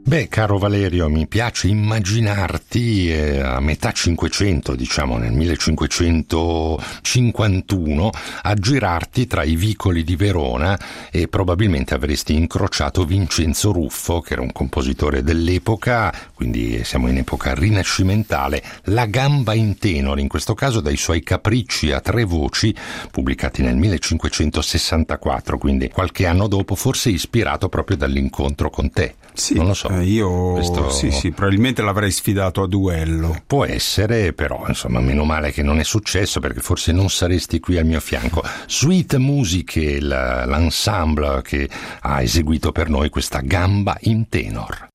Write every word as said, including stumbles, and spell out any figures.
Beh, caro Valerio, mi piace immaginarti eh, a metà Cinquecento, diciamo nel millecinquecentocinquantuno, a girarti tra i vicoli di Verona e probabilmente avresti incrociato Vincenzo Ruffo, che era un compositore dell'epoca, quindi siamo in epoca rinascimentale, La gamba in tenore, in questo caso dai suoi capricci a tre voci, pubblicati nel millecinquecentosessantaquattro, quindi qualche anno dopo, forse ispirato proprio dall'incontro con te. Sì, non lo so. Eh, io Questo... sì, sì, probabilmente l'avrei sfidato a duello. Può essere, però, insomma, meno male che non è successo, perché forse non saresti qui al mio fianco. Sweet Musiche, l'ensemble che ha eseguito per noi questa gamba in tenor.